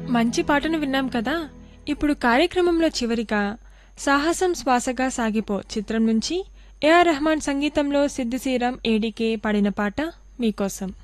మంచి పాటను విన్నాం కదా. ఇప్పుడు కార్యక్రమంలో చివరిగా సాహసం శ్వాసగా సాగిపో చిత్రం నుంచి ఏఆర్ రెహమాన్ సంగీతంలో సిద్దిశ్రీరామ్ ఏడీకే పాడిన పాట మీకోసం.